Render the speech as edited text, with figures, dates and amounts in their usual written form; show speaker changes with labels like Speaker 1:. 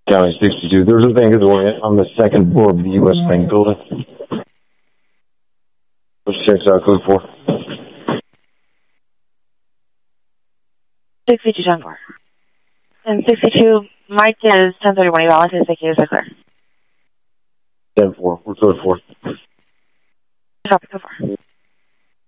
Speaker 1: County 62. There's a Bank of the Orient on the second floor of the U.S. Bank building. Which checks out code 4.
Speaker 2: 62 10 4. And 62, Mike is 1031 valid. His thank you. Is that clear?
Speaker 1: 10-4. We're code 4.
Speaker 2: Copy, code 4.